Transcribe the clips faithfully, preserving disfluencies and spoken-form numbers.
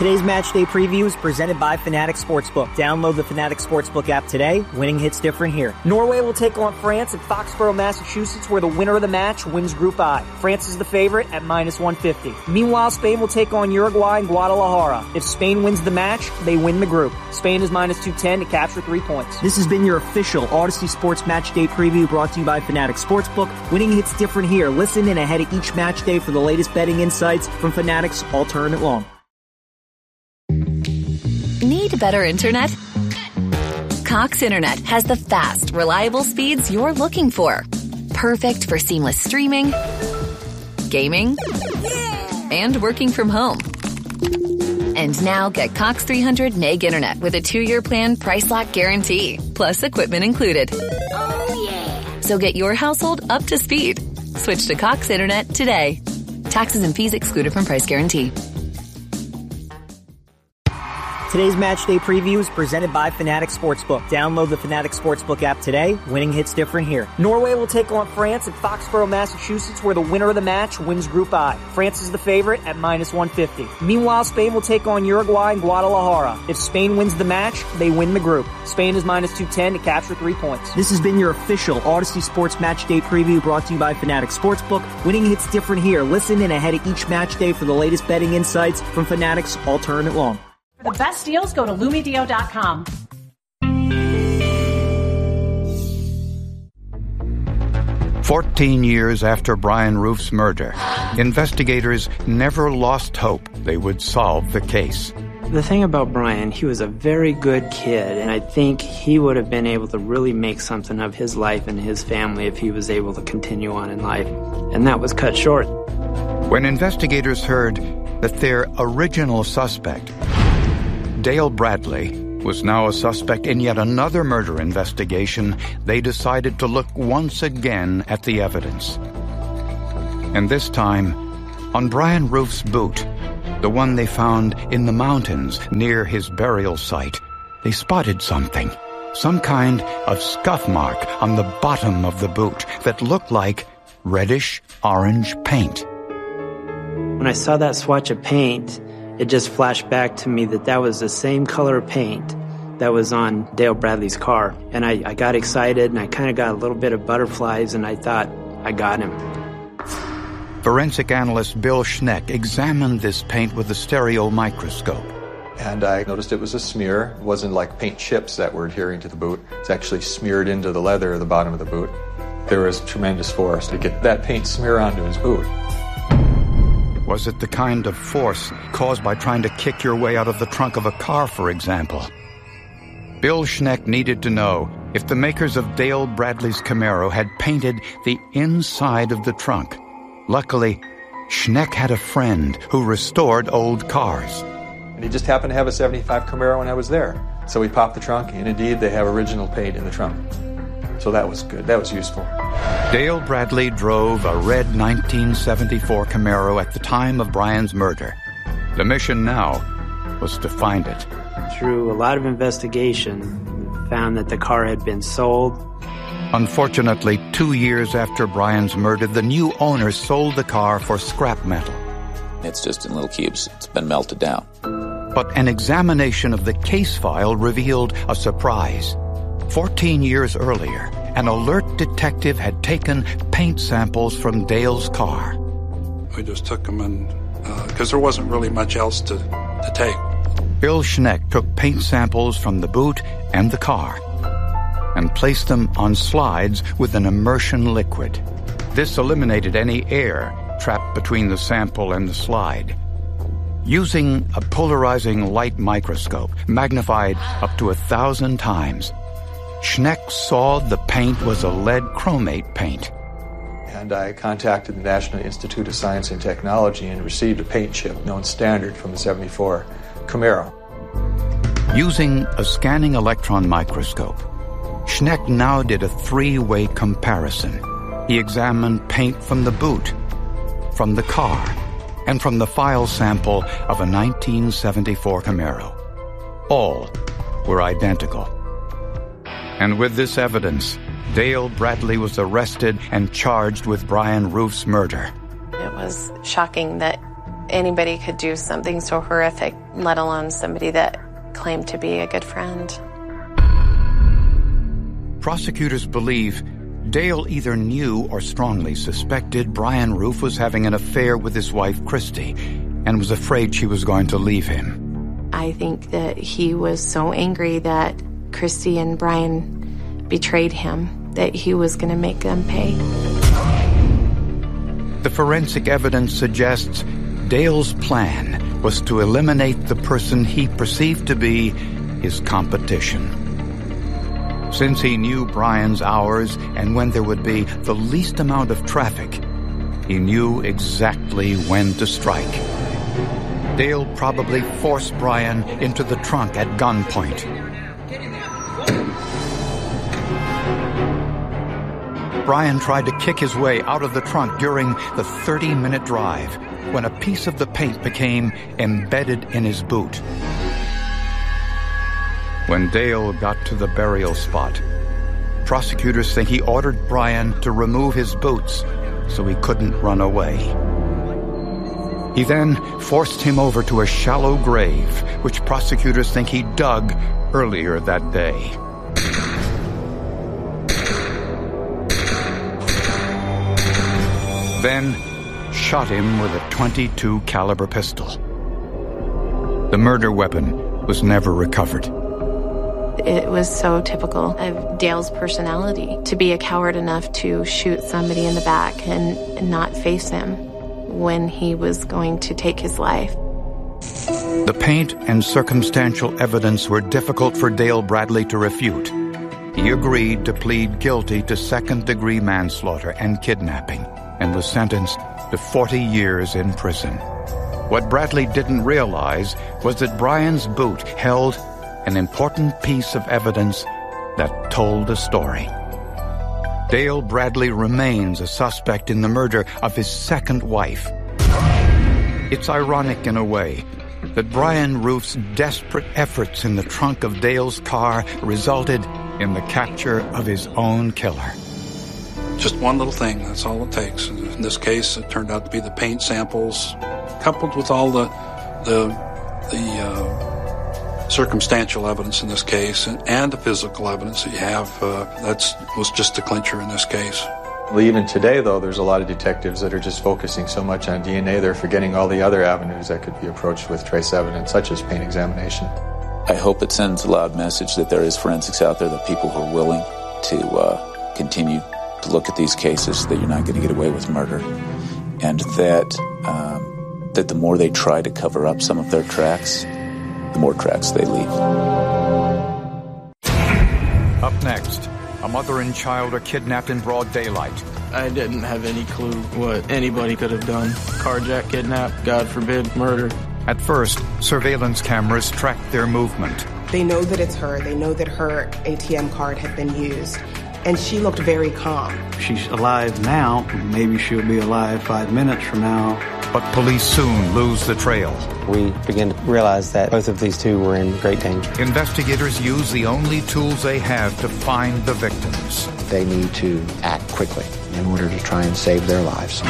Today's match day preview is presented by Fanatics Sportsbook. Download the Fanatics Sportsbook app today. Winning hits different here. Norway will take on France at Foxborough, Massachusetts, where the winner of the match wins Group I. France is the favorite at minus one fifty. Meanwhile, Spain will take on Uruguay in Guadalajara. If Spain wins the match, they win the group. Spain is minus two ten to capture three points. This has been your official Odyssey Sports Match Day preview brought to you by Fanatics Sportsbook. Winning hits different here. Listen in ahead of each match day for the latest betting insights from Fanatics All Tournament Long. Need better internet? Cox Internet has the fast, reliable speeds you're looking for. Perfect for seamless streaming, gaming, and working from home. And now get Cox three hundred meg internet with a two-year plan price lock guarantee, plus equipment included. Oh, yeah. So get your household up to speed. Switch to Cox Internet today. Taxes and fees excluded from price guarantee. Today's match day preview is presented by Fanatics Sportsbook. Download the Fanatics Sportsbook app today. Winning hits different here. Norway will take on France at Foxborough, Massachusetts, where the winner of the match wins Group I. France is the favorite at minus one fifty. Meanwhile, Spain will take on Uruguay in Guadalajara. If Spain wins the match, they win the group. Spain is minus two ten to capture three points. This has been your official Odyssey Sports Match Day preview brought to you by Fanatics Sportsbook. Winning hits different here. Listen in ahead of each match day for the latest betting insights from Fanatics All Tournament Long. For the best deals, go to Lumidio dot com. Fourteen years after Brian Roof's murder, investigators never lost hope they would solve the case. The thing about Brian, he was a very good kid, and I think he would have been able to really make something of his life and his family if he was able to continue on in life. And that was cut short. When investigators heard that their original suspect, Dale Bradley, was now a suspect in yet another murder investigation, they decided to look once again at the evidence. And this time, on Brian Roof's boot, the one they found in the mountains near his burial site, they spotted something, some kind of scuff mark on the bottom of the boot that looked like reddish-orange paint. When I saw that swatch of paint, it just flashed back to me that that was the same color of paint that was on Dale Bradley's car. And I, I got excited, and I kind of got a little bit of butterflies, and I thought, I got him. Forensic analyst Bill Schneck examined this paint with a stereo microscope. And I noticed it was a smear. It wasn't like paint chips that were adhering to the boot. It's actually smeared into the leather at the bottom of the boot. There was tremendous force to get that paint smear onto his boot. Was it the kind of force caused by trying to kick your way out of the trunk of a car, for example? Bill Schneck needed to know if the makers of Dale Bradley's Camaro had painted the inside of the trunk. Luckily, Schneck had a friend who restored old cars. And he just happened to have a seventy-five Camaro when I was there. So we popped the trunk, and indeed they have original paint in the trunk. So that was good. That was useful. Dale Bradley drove a red nineteen seventy-four Camaro at the time of Brian's murder. The mission now was to find it. Through a lot of investigation, we found that the car had been sold. Unfortunately, two years after Brian's murder, the new owner sold the car for scrap metal. It's just in little cubes. It's been melted down. But an examination of the case file revealed a surprise. Fourteen years earlier, an alert detective had taken paint samples from Dale's car. We just took them and, because uh, there wasn't really much else to, to take. Bill Schneck took paint samples from the boot and the car and placed them on slides with an immersion liquid. This eliminated any air trapped between the sample and the slide. Using a polarizing light microscope, magnified up to a thousand times, Schneck saw the paint was a lead chromate paint. And I contacted the National Institute of Science and Technology and received a paint chip known standard from the seventy-four Camaro. Using a scanning electron microscope, Schneck now did a three-way comparison. He examined paint from the boot, from the car, and from the file sample of a nineteen seventy-four Camaro. All were identical. And with this evidence, Dale Bradley was arrested and charged with Brian Roof's murder. It was shocking that anybody could do something so horrific, let alone somebody that claimed to be a good friend. Prosecutors believe Dale either knew or strongly suspected Brian Roof was having an affair with his wife, Christy, and was afraid she was going to leave him. I think that he was so angry that Christy and Brian betrayed him, that he was going to make them pay. The forensic evidence suggests Dale's plan was to eliminate the person he perceived to be his competition. Since he knew Brian's hours and when there would be the least amount of traffic, he knew exactly when to strike. Dale probably forced Brian into the trunk at gunpoint. Brian tried to kick his way out of the trunk during the thirty-minute drive when a piece of the paint became embedded in his boot. When Dale got to the burial spot, prosecutors think he ordered Brian to remove his boots so he couldn't run away. He then forced him over to a shallow grave, which prosecutors think he dug earlier that day. Then shot him with a twenty-two caliber pistol. The murder weapon was never recovered. It was so typical of Dale's personality to be a coward enough to shoot somebody in the back and not face him when he was going to take his life. The paint and circumstantial evidence were difficult for Dale Bradley to refute. He agreed to plead guilty to second-degree manslaughter and kidnapping and was sentenced to forty years in prison. What Bradley didn't realize was that Brian's boot held an important piece of evidence that told a story. Dale Bradley remains a suspect in the murder of his second wife. It's ironic in a way that Brian Roof's desperate efforts in the trunk of Dale's car resulted in the capture of his own killer. Just one little thing, that's all it takes. In this case, it turned out to be the paint samples, coupled with all the the, the uh, circumstantial evidence in this case and, and the physical evidence that you have. Uh, that's was just the clincher in this case. Well, even today, though, there's a lot of detectives that are just focusing so much on D N A, they're forgetting all the other avenues that could be approached with trace evidence, such as paint examination. I hope it sends a loud message that there is forensics out there, that people who are willing to uh, continue to look at these cases, that you're not going to get away with murder, and that um, that the more they try to cover up some of their tracks, the more tracks they leave. Up next, a mother and child are kidnapped in broad daylight. I didn't have any clue what anybody could have done. Carjack, kidnap, God forbid, murder. At first, surveillance cameras tracked their movement. They know that it's her. They know that her A T M card had been used. And she looked very calm. She's alive now. Maybe she'll be alive five minutes from now. But police soon lose the trail. We begin to realize that both of these two were in great danger. Investigators use the only tools they have to find the victims. They need to act quickly in order to try and save their lives.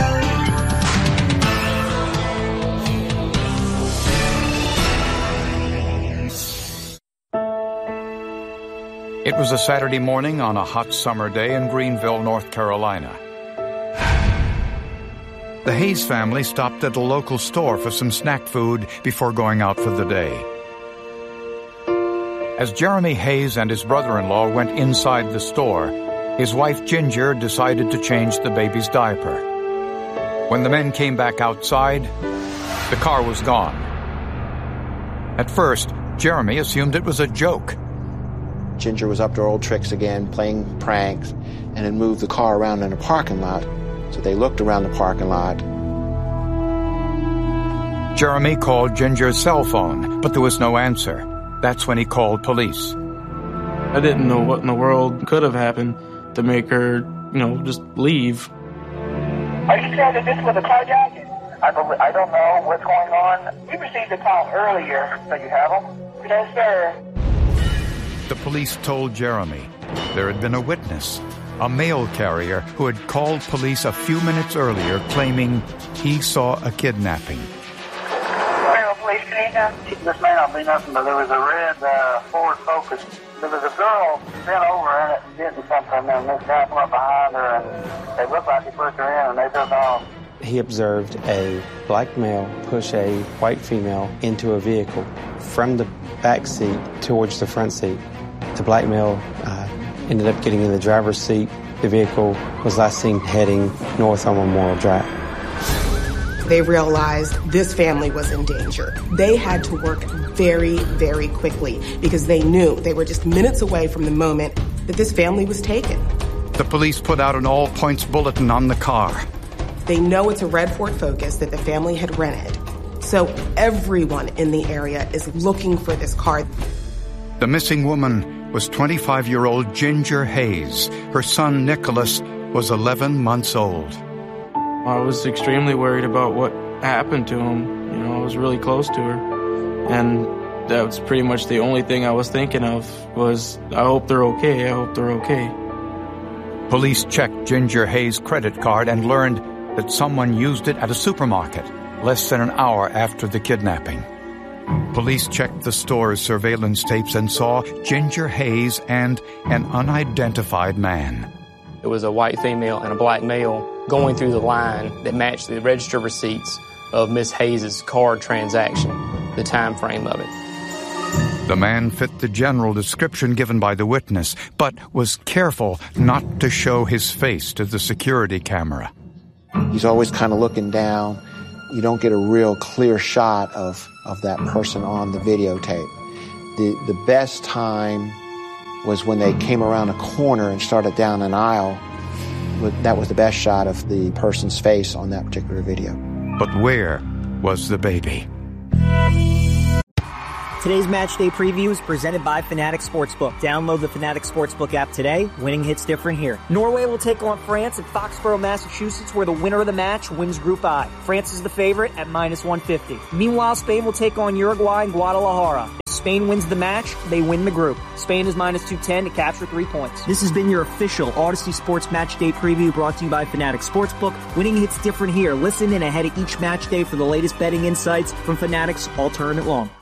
It was a Saturday morning on a hot summer day in Greenville, North Carolina. The Hayes family stopped at a local store for some snack food before going out for the day. As Jeremy Hayes and his brother-in-law went inside the store, his wife Ginger decided to change the baby's diaper. When the men came back outside, the car was gone. At first, Jeremy assumed it was a joke. Ginger was up to her old tricks again, playing pranks, and had moved the car around in a parking lot. So they looked around the parking lot. Jeremy called Ginger's cell phone, but there was no answer. That's when he called police. I didn't know what in the world could have happened to make her, you know, just leave. Are you sure that this was a carjacking? I don't, I don't know what's going on. We received a call earlier. So you have them? Yes, sir. The police told Jeremy there had been a witness, a mail carrier who had called police a few minutes earlier claiming he saw a kidnapping. Police, can you this may not be nothing, but there was a red uh, Ford Focus. There was a girl bent over in it getting something, and this guy came up behind her, and they looked like he pushed her in, and they took off. He observed a black male push a white female into a vehicle from the back seat towards the front seat. The black male uh, ended up getting in the driver's seat. The vehicle was last seen heading north on Memorial Drive. They realized this family was in danger. They had to work very, very quickly because they knew they were just minutes away from the moment that this family was taken. The police put out an all-points bulletin on the car. They know it's a red Ford Focus that the family had rented. So everyone in the area is looking for this car. The missing woman was twenty-five-year-old Ginger Hayes. Her son, Nicholas, was eleven months old. I was extremely worried about what happened to him. You know, I was really close to her. And that was pretty much the only thing I was thinking of was, I hope they're okay, I hope they're okay. Police checked Ginger Hayes' credit card and learned that someone used it at a supermarket less than an hour after the kidnapping. Police checked the store's surveillance tapes and saw Ginger Hayes and an unidentified man. It was a white female and a black male going through the line that matched the register receipts of Miss Hayes' card transaction, the time frame of it. The man fit the general description given by the witness, but was careful not to show his face to the security camera. He's always kind of looking down. You don't get a real clear shot of, of that person on the videotape. The, the best time was when they came around a corner and started down an aisle. That was the best shot of the person's face on that particular video. But where was the baby? Today's match day preview is presented by Fanatics Sportsbook. Download the Fanatics Sportsbook app today. Winning hits different here. Norway will take on France at Foxborough, Massachusetts, where the winner of the match wins Group I. France is the favorite at minus one fifty. Meanwhile, Spain will take on Uruguay in Guadalajara. If Spain wins the match, they win the group. Spain is minus two ten to capture three points. This has been your official Odyssey Sports Match Day preview brought to you by Fanatics Sportsbook. Winning hits different here. Listen in ahead of each match day for the latest betting insights from Fanatics all tournament long.